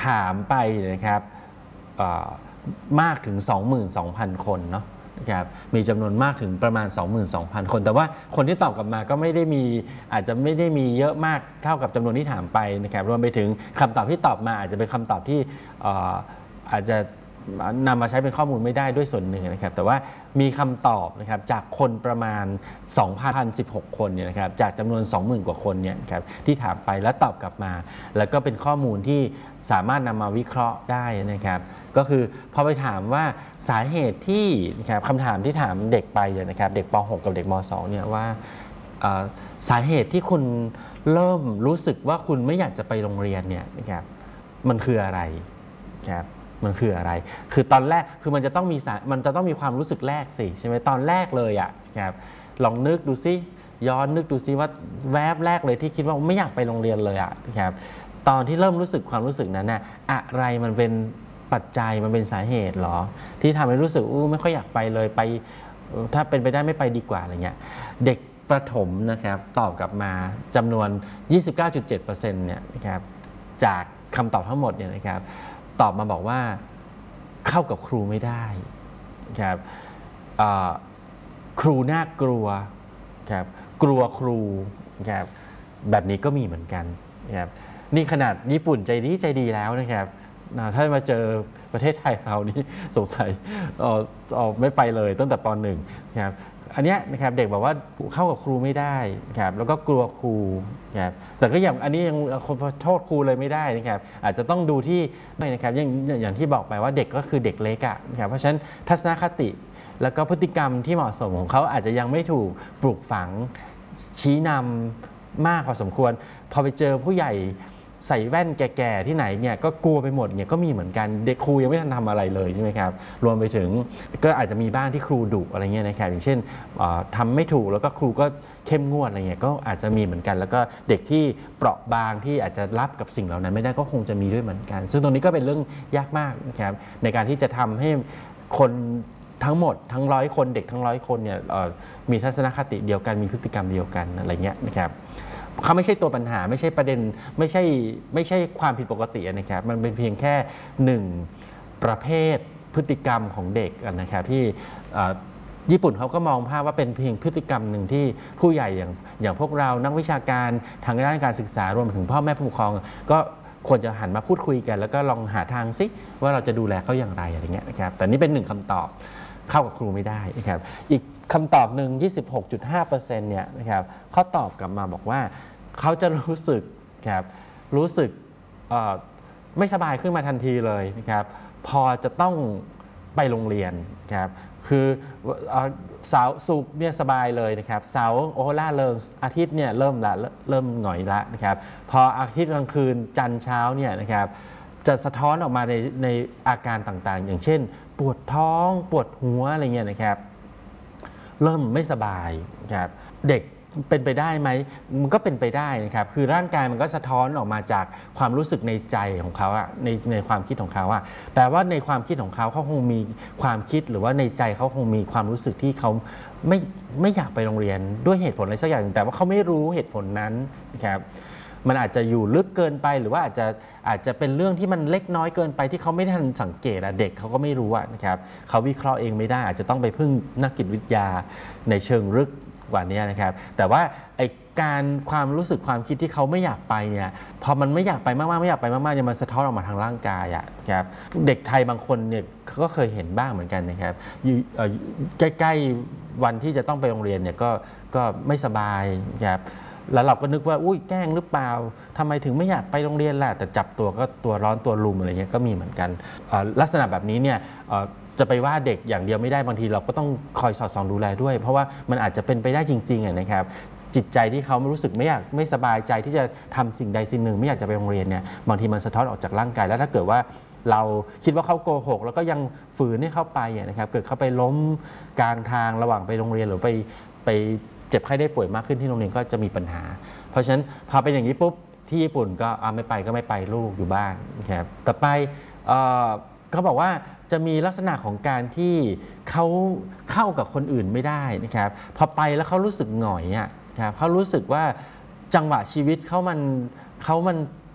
ถามไปนะครับมากถึง 22,000 คนเนาะนะครับมีจำนวนมากถึงประมาณ 22,000 คนแต่ว่าคนที่ตอบกลับมาก็ไม่ได้มีอาจจะไม่ได้มีเยอะมากเท่ากับจำนวนที่ถามไปนะครับรวมไปถึงคำตอบที่ตอบมาอาจจะเป็นคำตอบที่อาจจะนำมาใช้เป็นข้อมูลไม่ได้ด้วยส่วนหนึ่งนะครับแต่ว่ามีคำตอบนะครับจากคนประมาณ 2,016 คนเนี่ยนะครับจากจำนวน 20,000 กว่าคนเนี่ยครับที่ถามไปแล้วตอบกลับมาแล้วก็เป็นข้อมูลที่สามารถนำมาวิเคราะห์ได้นะครับก็คือพอไปถามว่าสาเหตุที่นะครับคำถามที่ถามเด็กไปนะครับเด็กป .6 กับเด็กม .2 เนี่ยว่าสาเหตุที่คุณเริ่มรู้สึกว่าคุณไม่อยากจะไปโรงเรียนเนี่ยนะครับมันคืออะไรครับมันคืออะไรคือตอนแรกคือมันจะต้องมีความรู้สึกแรกสิใช่ไหมตอนแรกเลยอ่ะครับลองนึกดูซิย้อนนึกดูซิว่าแวบแรกเลยที่คิดว่าไม่อยากไปโรงเรียนเลยอ่ะครับตอนที่เริ่มรู้สึกความรู้สึกนั้นน่ะอะไรมันเป็นปัจจัยมันเป็นสาเหตุหรอที่ทำให้รู้สึกไม่ค่อยอยากไปเลยไปถ้าเป็นไปได้ไม่ไปดีกว่าอะไรเงี้ยเด็กประถมนะครับตอบกลับมาจำนวน 29.7% เนี่ยนะครับจากคำตอบทั้งหมดเนี่ยนะครับตอบมาบอกว่าเข้ากับครูไม่ได้ครับครูน่ากลัวครับกลัวครูครับแบบนี้ก็มีเหมือนกันครับนี่ขนาดญี่ปุ่นใจดีแล้วนะครับถ้ามาเจอประเทศไทยเรานี่สงสัยไม่ไปเลยตั้งแต่ป .1 ครับอันนี้นะครับเด็กบอกว่าเข้ากับครูไม่ได้ครับแล้วก็กลัวครูครับแต่ก็อย่างอันนี้ยังโทษครูเลยไม่ได้นะครับอาจจะต้องดูที่ไม่นะครับอย่างที่บอกไปว่าเด็กก็คือเด็กเล็กอะครับเพราะฉะนั้นทัศนคติแล้วก็พฤติกรรมที่เหมาะสมของเขาอาจจะยังไม่ถูกปลูกฝังชี้นำมากพอสมควรพอไปเจอผู้ใหญ่ใส่แว่นแก่ๆที่ไหนเนี่ยก็กลัวไปหมดเนี่ยก็มีเหมือนกันเด็กครูยังไม่ทันทำอะไรเลยใช่ไหมครับรวมไปถึงก็อาจจะมีบ้างที่ครูดุอะไรเงี้ยนะครับอย่างเช่นทำไม่ถูกแล้วก็ครูก็เข้มงวดอะไรเงี้ยก็อาจจะมีเหมือนกันแล้วก็เด็กที่เปราะบางที่อาจจะรับกับสิ่งเหล่านั้นไม่ได้ก็คงจะมีด้วยเหมือนกันซึ่งตรงนี้ก็เป็นเรื่องยากมากนะครับในการที่จะทำให้คนทั้งหมดทั้ง100 คนเด็กทั้ง100 คนเนี่ยมีทัศนคติเดียวกันมีพฤติกรรมเดียวกันอะไรเงี้ยนะครับเขาไม่ใช่ตัวปัญหาไม่ใช่ประเด็นไม่ใช่ความผิดปกตินะครับมันเป็นเพียงแค่1ประเภทพฤติกรรมของเด็กนะครับที่ญี่ปุ่นเขาก็มองภาพว่าเป็นเพียงพฤติกรรมหนึ่งที่ผู้ใหญ่อย่างพวกเรานักวิชาการทางด้านการศึกษารวมถึงพ่อแม่ผู้ปกครองก็ควรจะหันมาพูดคุยกันแล้วก็ลองหาทางซิว่าเราจะดูแลเขาอย่างไรอะไรเงี้ยนะครับแต่นี่เป็น1คำตอบเข้ากับครูไม่ได้นะครับอีกคำตอบหนึ่ง 26.5% เนี่ยนะครับเขาตอบกลับมาบอกว่าเขาจะรู้สึกครับรู้สึกไม่สบายขึ้นมาทันทีเลยนะครับพอจะต้องไปโรงเรียนครับคือเสาร์ศุกร์เนี่ยสบายเลยนะครับเสาร์ล่าเริงอาทิตย์เนี่ยเริ่มหงอยละนะครับพออาทิตย์กลางคืนจันทร์เช้าเนี่ยนะครับจะสะท้อนออกมาในอาการต่างๆอย่างเช่นปวดท้องปวดหัวอะไรเงี้ยนะครับเริ่มไม่สบายครับเด็กเป็นไปได้ไหมมันก็เป็นไปได้นะครับคือร่างกายมันก็สะท้อนออกมาจากความรู้สึกในใจของเขาอะในความคิดของเขาอะแต่ว่าในความคิดของเขาคงมีความคิดหรือว่าในใจเขาคงมีความรู้สึกที่เขาไม่อยากไปโรงเรียนด้วยเหตุผลอะไรสักอย่างแต่ว่าเขาไม่รู้เหตุผลนั้นนะครับมันอาจจะอยู่ลึกเกินไปหรือว่าอาจจะเป็นเรื่องที่มันเล็กน้อยเกินไปที่เขาไม่ทันสังเกตเด็กเขาก็ไม่รู้นะครับเขาวิเคราะห์เองไม่ได้อาจจะต้องไปพึ่งนักจิตวิทยาในเชิงลึกกว่านี้นะครับแต่ว่าไอ้การความรู้สึกความคิดที่เขาไม่อยากไปเนี่ยพอมันไม่อยากไปมากๆไม่อยากไปมากๆเนี่ยมันสะท้อนออกมาทางร่างกายครับเด็กไทยบางคนเนี่ยก็เคยเห็นบ้างเหมือนกันนะครับใกล้ๆวันที่จะต้องไปโรงเรียนเนี่ยก็ไม่สบายครับแล้วเราก็นึกว่าอุ้ยแกล้งหรือเปล่าทำไมถึงไม่อยากไปโรงเรียนล่ะแต่จับตัวก็ตัวร้อนตัวรุมอะไรเงี้ยก็มีเหมือนกันลักษณะแบบนี้เนี่ยจะไปว่าเด็กอย่างเดียวไม่ได้บางทีเราก็ต้องคอยสอดส่องดูแลด้วยเพราะว่ามันอาจจะเป็นไปได้จริงๆนะครับจิตใจที่เขารู้สึกไม่สบายใจที่จะทำสิ่งใดสิ่งหนึ่งไม่อยากจะไปโรงเรียนเนี่ยบางทีมันสะท้อนออกจากร่างกายแล้วถ้าเกิดว่าเราคิดว่าเขาโกหกแล้วก็ยังฝืนให้เข้าไปนะครับเกิดเขาไปล้มกลางทางระหว่างไปโรงเรียนหรือไปเจ็บไข้ได้ป่วยมากขึ้นที่โรงเรียนก็จะมีปัญหาเพราะฉะนั้นพอเป็นอย่างนี้ปุ๊บที่ญี่ปุ่นก็ไม่ไปก็ไม่ไปลูกอยู่บ้านนะครับต่อไปเขาบอกว่าจะมีลักษณะของการที่เขาเข้ากับคนอื่นไม่ได้นะครับพอไปแล้วเขารู้สึกหงอยครับเขารู้สึกว่าจังหวะชีวิตเขามัน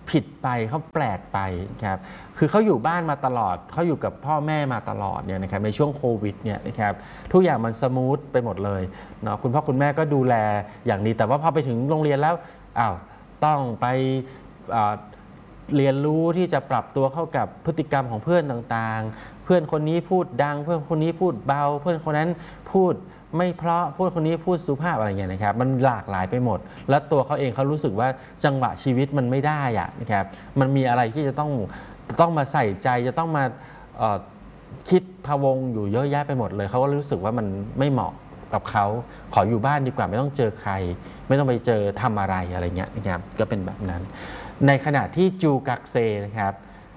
ผิดไปเขาแปลกไปครับคือเขาอยู่บ้านมาตลอดเขาอยู่กับพ่อแม่มาตลอดเนี่ยนะครับในช่วงโควิดเนี่ยนะครับทุกอย่างมันสมูทไปหมดเลยเนาะคุณพ่อคุณแม่ก็ดูแลอย่างดีแต่ว่าพอไปถึงโรงเรียนแล้วอ้าวต้องไปเรียนรู้ที่จะปรับตัวเข้ากับพฤติกรรมของเพื่อนต่างๆเพื่อนคนนี้พูดดังเพื่อนคนนี้พูดเบาเพื่อนคนนั้นพูดไม่เพราะเพื่อนคนนี้พูดสุภาพอะไรอย่างเงี้ยนะครับมันหลากหลายไปหมดแล้วตัวเขาเองเขารู้สึกว่าจังหวะชีวิตมันไม่ได้อะนะครับมันมีอะไรที่จะต้องมาใส่ใจจะต้องมาคิดพะวงอยู่เยอะแยะไปหมดเลยเขาก็รู้สึกว่ามันไม่เหมาะกับเขาขออยู่บ้านดีกว่าไม่ต้องเจอใครไม่ต้องไปเจอทำอะไรอะไรเงี้ยนะครับก็เป็นแบบนั้นในขณะที่จูกักเซนะครับ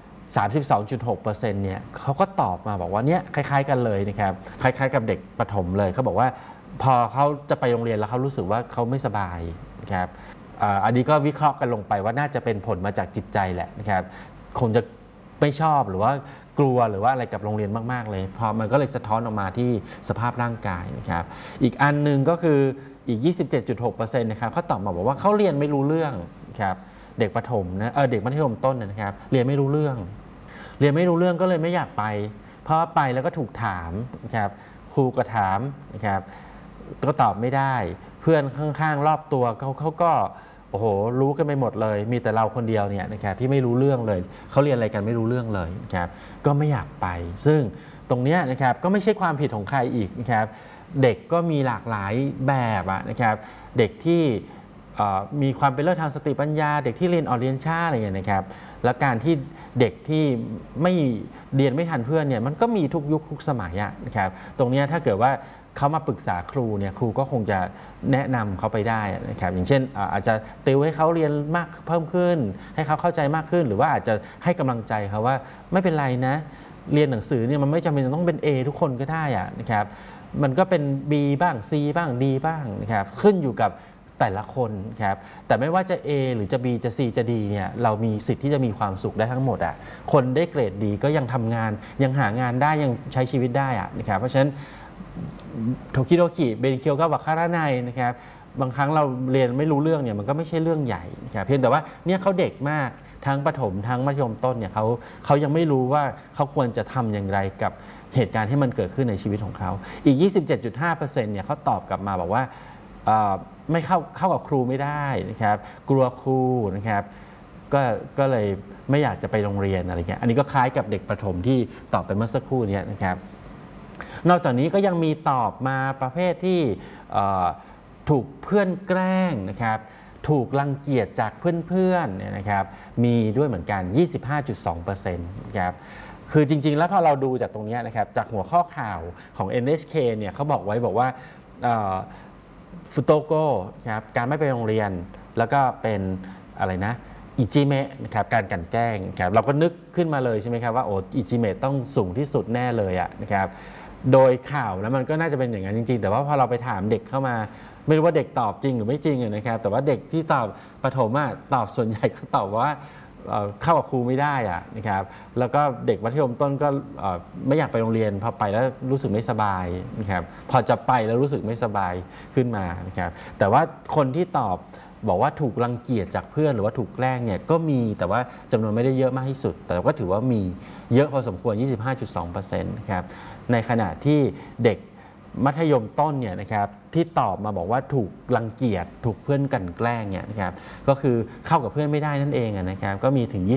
32.6% เนี่ยเขาก็ตอบมาบอกว่าเนี่ยคล้ายๆกันเลยนะครับคล้ายๆกับเด็กประถมเลยเขาบอกว่าพอเขาจะไปโรงเรียนแล้วเขารู้สึกว่าเขาไม่สบายนะครับอันนี้ก็วิเคราะห์กันลงไปว่าน่าจะเป็นผลมาจากจิตใจแหละนะครับคงจะไม่ชอบหรือว่ากลัวหรือว่าอะไรกับโรงเรียนมากๆเลยพอมันก็เลยสะท้อนออกมาที่สภาพร่างกายนะครับอีกอันนึงก็คืออีก 27.6% นะครับเขาตอบมาบอกว่าเขาเรียนไม่รู้เรื่องครับเด็กประถมนะเด็กมัธยมต้นนะครับเรียนไม่รู้เรื่องก็เลยไม่อยากไปเพราะไปแล้วก็ถูกถามนะครับครูก็ถามนะครับก็ตอบไม่ได้เพื่อนข้างๆรอบตัวเขาก็โอ้โหรู้กันไปหมดเลยมีแต่เราคนเดียวเนี่ยนะครับที่ไม่รู้เรื่องเลยเขาเรียนอะไรกันไม่รู้เรื่องเลยนะครับก็ไม่อยากไปซึ่งตรงนี้นะครับก็ไม่ใช่ความผิดของใครอีกนะครับเด็กก็มีหลากหลายแบบนะครับเด็กที่มีความเป็นเลิศทางสติปัญญาเด็กที่เรียนเรียนช้าอะไรอย่างเงี้ยนะครับแล้วการที่เด็กที่ไม่เรียนไม่ทันเพื่อนเนี่ยมันก็มีทุกยุคทุกสมัยนะครับตรงนี้ถ้าเกิดว่าเขามาปรึกษาครูเนี่ยครูก็คงจะแนะนำเขาไปได้นะครับอย่างเช่นอาจจะติวให้เขาเรียนมากเพิ่มขึ้นให้เขาเข้าใจมากขึ้นหรือว่าอาจจะให้กำลังใจเขาว่าไม่เป็นไรนะเรียนหนังสือเนี่ยมันไม่จำเป็นต้องเป็น A ทุกคนก็ได้นะครับมันก็เป็น B บ้าง C บ้าง D บ้างนะครับขึ้นอยู่กับแต่ละคนครับแต่ไม่ว่าจะ A หรือจะ B จะ C จะ D เนี่ยเรามีสิทธิ์ที่จะมีความสุขได้ทั้งหมดคนได้เกรดดีก็ยังทำงานยังหางานได้ยังใช้ชีวิตได้นะครับเพราะฉะนั้นโทคิโดคิเบริเคียวก็บอกคาราไนนะครับบางครั้งเราเรียนไม่รู้เรื่องเนี่ยมันก็ไม่ใช่เรื่องใหญ่นะครับเพียงแต่ว่าเนี่ยเขาเด็กมากทั้งประถมทั้งมัธยมต้นเนี่ยเขายังไม่รู้ว่าเขาควรจะทำอย่างไรกับเหตุการณ์ที่มันเกิดขึ้นในชีวิตของเขาอีก 27.5% เนี่ยเขาตอบกลับมาบอกว่าไม่เข้ากับครูไม่ได้นะครับกลัวครูนะครับก็เลยไม่อยากจะไปโรงเรียนอะไรเงี้ยอันนี้ก็คล้ายกับเด็กประถมที่ตอบไปเมื่อสักครู่นี้นะครับนอกจากนี้ก็ยังมีตอบมาประเภทที่ถูกเพื่อนแกล้งนะครับถูกรังเกียจจากเพื่อนๆเนี่ยนะครับมีด้วยเหมือนกัน 25.2% นะครับคือจริงๆแล้วพอเราดูจากตรงนี้นะครับจากหัวข้อข่าวของ NHK เนี่ยเขาบอกว่าฟุโตโกครับการไม่ไปโรงเรียนแล้วก็เป็นอะไรนะอิจิเมะนะครับการกลั่นแกล้งครับเราก็นึกขึ้นมาเลยใช่ไหมครับว่าโอ้อิจิเมะต้องสูงที่สุดแน่เลยนะครับโดยข่าวแล้วมันก็น่าจะเป็นอย่างนั้นจริงๆแต่ว่าพอเราไปถามเด็กเข้ามาไม่รู้ว่าเด็กตอบจริงหรือไม่จริงนะครับแต่ว่าเด็กที่ตอบประถมตอบส่วนใหญ่ก็ตอบว่าเข้ากับครูไม่ได้นะครับแล้วก็เด็กมัธยมต้นก็ไม่อยากไปโรงเรียนพอไปแล้วรู้สึกไม่สบายนะครับพอจะไปแล้วรู้สึกไม่สบายขึ้นมานะครับแต่ว่าคนที่ตอบบอกว่าถูกรังเกียจจากเพื่อนหรือว่าถูกแกล้งเนี่ยก็มีแต่ว่าจำนวนไม่ได้เยอะมากที่สุดแต่ก็ถือว่ามีเยอะพอสมควร 25.2% นะครับในขณะที่เด็กมัธยมต้นเนี่ยนะครับที่ตอบมาบอกว่าถูกรังเกียจถูกเพื่อนกลั่นแกล้งเนี่ยนะครับก็คือเข้ากับเพื่อนไม่ได้นั่นเองนะครับก็มีถึง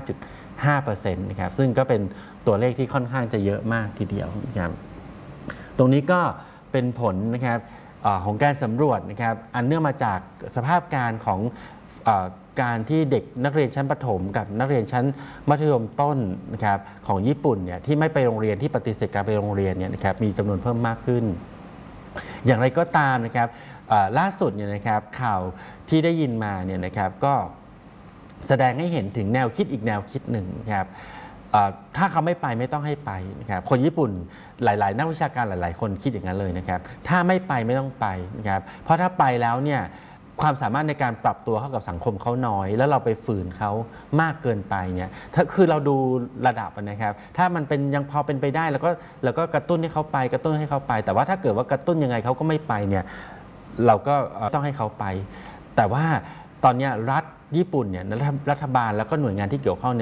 25.5% นะครับซึ่งก็เป็นตัวเลขที่ค่อนข้างจะเยอะมากทีเดียวนะครับตรงนี้ก็เป็นผลนะครับของการสำรวจนะครับอันเนื่องมาจากสภาพการของการที่เด็กนักเรียนชั้นประถมกับนักเรียนชั้นมัธยมต้นนะครับของญี่ปุ่นเนี่ยที่ไม่ไปโรงเรียนที่ปฏิเสธการไปโรงเรียนเนี่ยนะครับมีจำนวนเพิ่มมากขึ้นอย่างไรก็ตามนะครับล่าสุดเนี่ยนะครับข่าวที่ได้ยินมาเนี่ยนะครับก็แสดงให้เห็นถึงแนวคิดอีกแนวคิดหนึ่งนะครับถ้าเขาไม่ไปไม่ต้องให้ไปนะครับคนญี่ปุ่นหลายๆนักวิชาการหลายๆคนคิดอย่างนั้นเลยนะครับถ้าไม่ไปไม่ต้องไปนะครับเพราะถ้าไปแล้วเนี่ยความสามารถในการปรับตัวเข้ากับสังคมเขาน้อยแล้วเราไปฝืนเขามากเกินไปเนี่ยคือเราดูระดับนะครับถ้ามันเป็นยังพอเป็นไปได้แล้วก็กระตุ้นให้เขาไปกระตุ้นให้เขาไปแต่ว่าถ้าเกิดว่ากระตุ้นยังไงเขาก็ไม่ไปเนี่ยเราก็ต้องให้เขาไปแต่ว่าตอนนี้รัฐญี่ปุ่นเนี่ยรัฐบาลแล้วก็หน่วยงานที่เกี่ยวข้อง